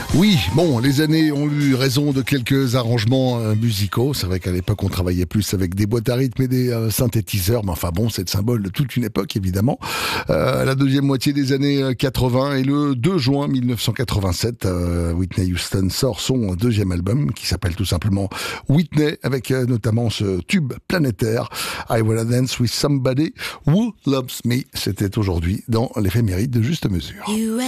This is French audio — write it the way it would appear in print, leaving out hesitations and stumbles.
Oui, bon, les années ont eu raison de quelques arrangements musicaux. C'est vrai qu'à l'époque, on travaillait plus avec des boîtes à rythme et des synthétiseurs. Mais enfin bon, c'est le symbole de toute une époque, évidemment. La deuxième moitié des années 80 et le 2 juin 1987, Whitney Houston sort son deuxième album qui s'appelle tout simplement Whitney, avec notamment ce tube planétaire I Wanna Dance With Somebody Who Loves Me. C'était aujourd'hui dans l'éphéméride de Juste Mesure.